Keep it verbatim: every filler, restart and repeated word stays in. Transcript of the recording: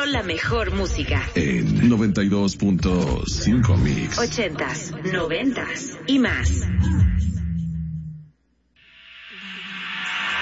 la mejor música. En noventa y dos punto cinco Mix. Ochentas, noventas y más.